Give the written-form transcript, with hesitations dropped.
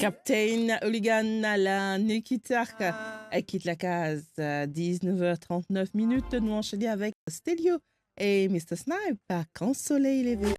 Captain Hooligan à la Nikita quitte la case à 19h39 minutes. Nous enchaînons avec Stelio et Mr. Snipe à Quand Soleil Levé.